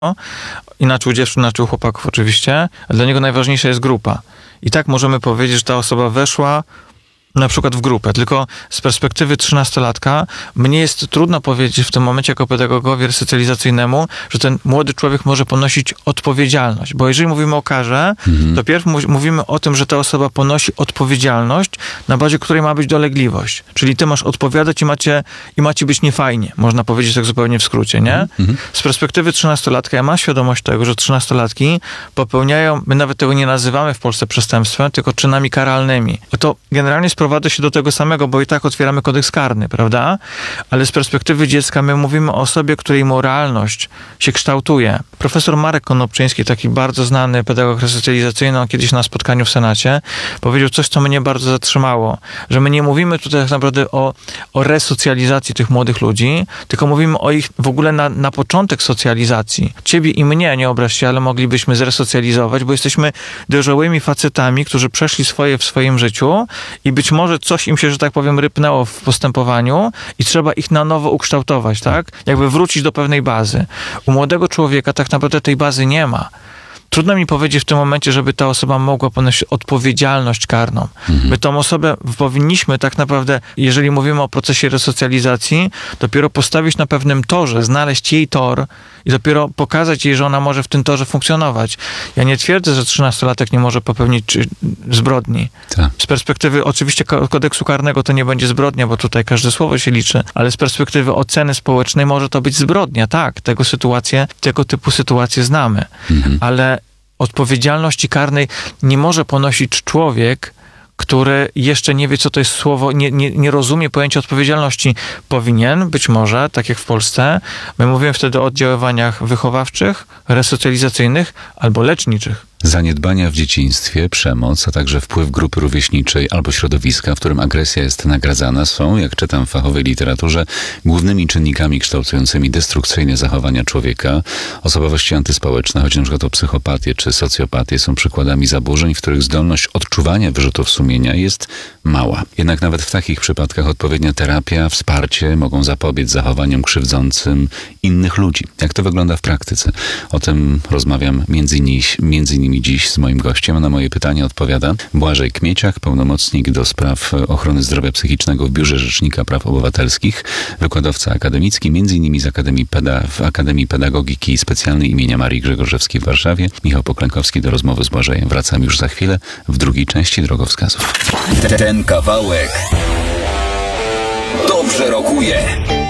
inaczej u dziewczyn, inaczej u chłopaków oczywiście, a dla niego najważniejsza jest grupa. I tak możemy powiedzieć, że ta osoba weszła na przykład w grupę, tylko z perspektywy 13-latka mnie jest trudno powiedzieć w tym momencie jako pedagogowi resocjalizacyjnemu, że ten młody człowiek może ponosić odpowiedzialność, bo jeżeli mówimy o karze, to pierw mówimy o tym, że ta osoba ponosi odpowiedzialność, na bazie której ma być dolegliwość, czyli ty masz odpowiadać i macie być niefajnie, można powiedzieć tak zupełnie w skrócie, nie? Z perspektywy 13-latka ja mam świadomość tego, że 13-latki popełniają, my nawet tego nie nazywamy w Polsce przestępstwem, tylko czynami karalnymi. To generalnie sprowadza się do tego samego, bo i tak otwieramy kodeks karny, prawda? Ale z perspektywy dziecka my mówimy o osobie, której moralność się kształtuje. Profesor Marek Konopczyński, taki bardzo znany pedagog resocjalizacyjny, on kiedyś na spotkaniu w Senacie powiedział coś, co mnie bardzo zatrzymało, że my nie mówimy tutaj tak naprawdę o resocjalizacji tych młodych ludzi, tylko mówimy o ich w ogóle na początek socjalizacji. Ciebie i mnie, nie obraź się, ale moglibyśmy zresocjalizować, bo jesteśmy dojrzałymi facetami, którzy przeszli swoje w swoim życiu i być może coś im się, że tak powiem, rypnęło w postępowaniu i trzeba ich na nowo ukształtować, tak? Jakby wrócić do pewnej bazy. U młodego człowieka tak naprawdę tej bazy nie ma. Trudno mi powiedzieć w tym momencie, żeby ta osoba mogła ponosić odpowiedzialność karną. My tą osobę powinniśmy tak naprawdę, jeżeli mówimy o procesie resocjalizacji, dopiero postawić na pewnym torze, znaleźć jej tor i dopiero pokazać jej, że ona może w tym torze funkcjonować. Ja nie twierdzę, że 13-latek nie może popełnić zbrodni. Tak. Z perspektywy oczywiście kodeksu karnego to nie będzie zbrodnia, bo tutaj każde słowo się liczy, ale z perspektywy oceny społecznej może to być zbrodnia. Tak, tego typu sytuacje znamy. Ale odpowiedzialności karnej nie może ponosić człowiek, który jeszcze nie wie, co to jest słowo, nie rozumie pojęcia odpowiedzialności. Powinien, być może, tak jak w Polsce, my mówimy wtedy o oddziaływaniach wychowawczych, resocjalizacyjnych albo leczniczych. Zaniedbania w dzieciństwie, przemoc, a także wpływ grupy rówieśniczej albo środowiska, w którym agresja jest nagradzana, są, jak czytam w fachowej literaturze, głównymi czynnikami kształtującymi destrukcyjne zachowania człowieka. Osobowości antyspołeczne, choć na przykład o psychopatię czy socjopatię, są przykładami zaburzeń, w których zdolność odczuwania wyrzutów sumienia jest mała. Jednak nawet w takich przypadkach odpowiednia terapia, wsparcie mogą zapobiec zachowaniom krzywdzącym innych ludzi. Jak to wygląda w praktyce? O tym rozmawiam między innymi dziś z moim gościem. Na moje pytanie odpowiada Błażej Kmieciak, pełnomocnik do spraw ochrony zdrowia psychicznego w Biurze Rzecznika Praw Obywatelskich, wykładowca akademicki, m.in. w Akademii Pedagogiki Specjalnej imienia Marii Grzegorzewskiej w Warszawie. Michał Poklękowski do rozmowy z Błażejem. Wracam już za chwilę w drugiej części Drogowskazów. Ten kawałek dobrze rokuje.